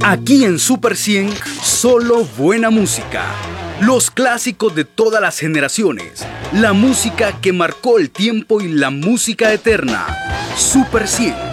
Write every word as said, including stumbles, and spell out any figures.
Aquí en Super cien, solo buena música. Los clásicos de todas las generaciones. La música que marcó el tiempo y la música eterna. Super cien.